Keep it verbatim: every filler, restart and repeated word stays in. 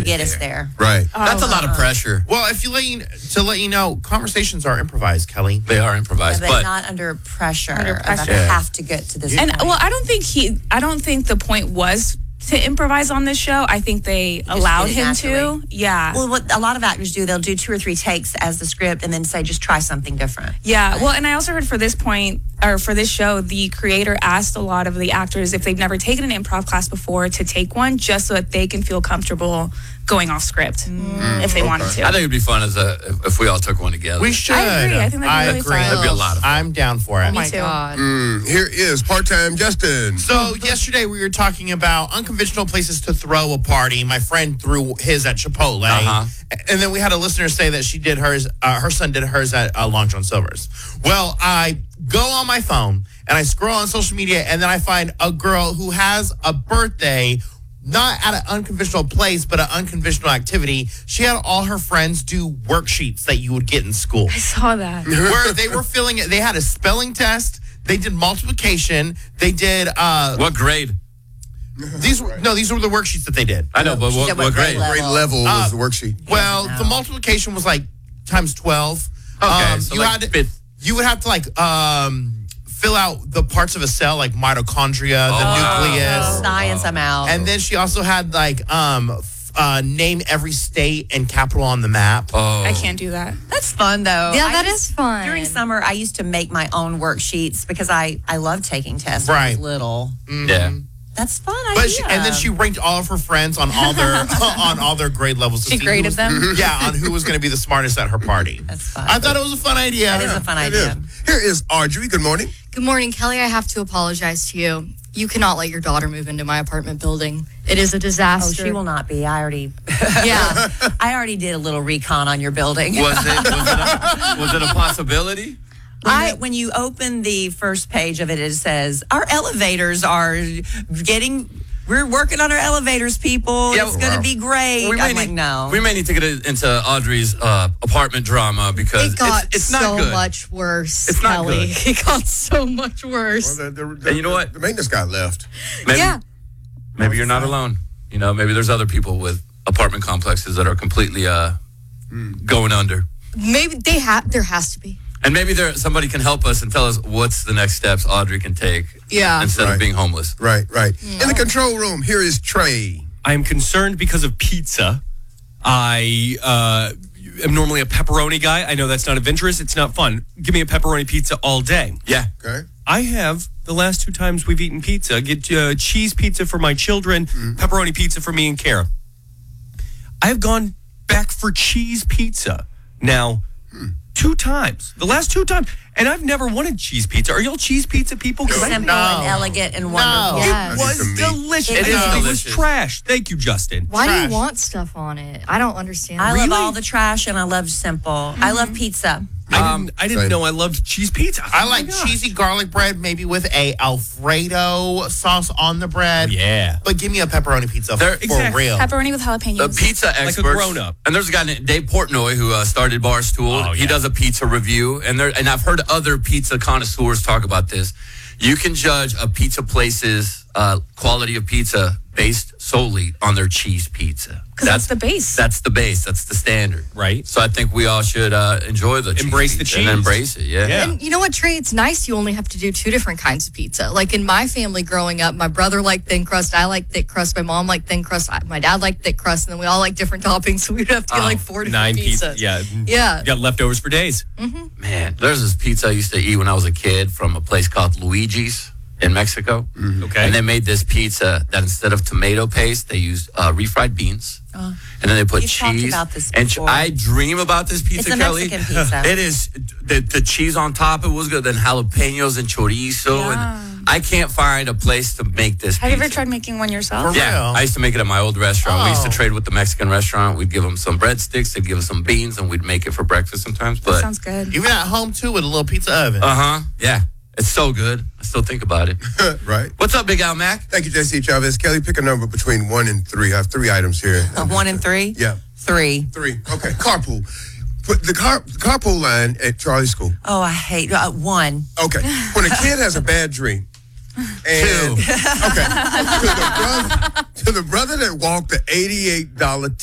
get us there. Right. Oh, That's a lot of pressure. Well, if you let you, to let you know, conversations are improvised, Kelly. They are improvised, Yeah, but, but not under pressure. Under Of, I pressure. have to get to this And point. well, I don't think he. I don't think the point was to improvise on this show. I think they allowed did it him naturally. to. Yeah. Well, what a lot of actors do, they'll do two or three takes as the script and then say, just try something different. Yeah, well, and I also heard for this point, or for this show, the creator asked a lot of the actors if they've never taken an improv class before to take one, just so that they can feel comfortable going off script Mm. if they wanted to. I think it'd be fun as a if, if we all took one together. We should. I agree. I think that'd be I really agree. fun. That'd be a lot of fun. I'm down for it. Me My too. God. Mm, here is part-time Justin. So yesterday we were talking about unconventional places to throw a party. My friend threw his at Chipotle, Uh-huh. and then we had a listener say that she did hers. Uh, her son did hers at uh, Long John Silver's. Well, I go on my phone and I scroll on social media, and then I find a girl who has a birthday. Not at an unconventional place, but an unconventional activity. She had all her friends do worksheets that you would get in school. I saw that. Where they were filling it. They had a spelling test. They did multiplication. They did uh What grade? these were no, these were the worksheets that they did. I know, but She what, said what what grade? grade Grade level was Uh, the worksheet. Well, Yeah, the no. multiplication was like times twelve. Okay, Um, so you like had to, fifth. you would have to like um fill out the parts of a cell like mitochondria, the Oh, wow. nucleus. Science, I'm out. And then she also had like um f- uh name every state and capital on the map. Oh, I can't do that. That's fun, though. Yeah, I that used- is fun. During summer, I used to make my own worksheets because I, I love taking tests when I was Right. little. Yeah. That's fun. But she, idea. and then she ranked all of her friends on all their on all their grade levels. to She see who graded was- them? Yeah, on who was going to be the smartest at her party. That's fun. I thought it was a fun idea. That is a fun It idea. is. Here is Audrey. Good morning. Good morning, Kelly. I have to apologize to you. You cannot let your daughter move into my apartment building. It is a Oh, disaster. she will not be. I already, Yeah. I already did a little recon on your building. Was it was it, a, was it a possibility? When, I, when you open the first page of it, it says our elevators are getting. We're working on our elevators, people. Yeah, it's going to wow. be great. We may I'm need, like, no. We may need to get into Audrey's uh, apartment drama because It got it's, it's not so good. much worse, It's not Kelly. good. It got so much worse. Well, the, the, the, And you know what? The maintenance guy left. Maybe, Yeah. maybe you're not alone. You know, maybe there's other people with apartment complexes that are completely uh, going under. Maybe they have. There has to be. And maybe there somebody can help us and tell us what's the next steps Audrey can take Yeah. instead Right. of being homeless. Right, right. In the control room, here is Trey. I am concerned because of pizza. I uh, am normally a pepperoni guy. I know that's not adventurous. It's not fun. Give me a pepperoni pizza all day. Yeah. Okay. I have, the last two times we've eaten pizza, get uh, cheese pizza for my children, pepperoni pizza for me and Kara. I have gone back for cheese pizza now two times. The last two times. And I've never wanted cheese pizza. Are y'all cheese pizza people? 'Cause I Simple No. and elegant and wonderful. Yes. It was It is delicious. It It, is was delicious. trash. Thank you, Justin. Why do Trash. you want stuff on it? I don't understand. I Really? love all the trash and I love simple. I love pizza. I didn't, I didn't same. know I loved cheese pizza. I Oh like my gosh. cheesy garlic bread, maybe with a Alfredo sauce on the bread. Yeah. But give me a pepperoni pizza There- for Exactly. real. Pepperoni with The jalapenos. pizza a experts, grown-up. and there's a guy named Dave Portnoy who uh, started Barstool. Oh, He yeah. does a pizza review, and there, and I've heard other pizza connoisseurs talk about this. You can judge a pizza place's uh, quality of pizza based solely on their cheese pizza. Because that's the base. That's the base. That's the standard, Right. So I think we all should uh, enjoy the Embrace cheese the pizza and cheese. embrace it. Yeah. Yeah. And you know what, Trey? It's nice you only have to do two different kinds of pizza. Like in my family growing up, my brother liked thin crust, I liked thick crust, my mom liked thin crust, I- my dad liked thick crust, and then we all like different toppings, so we'd have to get like four different Nine pizzas. pizza. Yeah. Yeah. You got leftovers for days. Man, there's this pizza I used to eat when I was a kid from a place called Luigi's in Mexico. Okay. And they made this pizza that instead of tomato paste, they used uh, refried beans. and then they put You've talked cheese. about this and ch- before. I dream about this pizza, It's a Kelly. Mexican pizza. It is the, the cheese on top. It was good. Then jalapenos and chorizo. Yeah. And I can't find a place to make this Have you pizza. ever tried making one yourself? For Yeah, real? I used to make it at my old restaurant. We used to Oh. trade with the Mexican restaurant. We'd give them some breadsticks. They'd give us some beans, and we'd make it for breakfast sometimes. That But sounds good. Even at home too with a little pizza oven. uh huh, yeah, it's so good. I still think about it. Right. What's up, Big Al Mac? Thank you, J C Chavez. Kelly, pick a number between one and three. I have three items here. Uh, one and three? Yeah, Three. three. Okay, carpool. Put the car the carpool line at Charlie School. Oh, I hate uh, one. Okay, when a kid has a bad dream, and okay, to the brother, to the brother that walked the eighty-eight dollar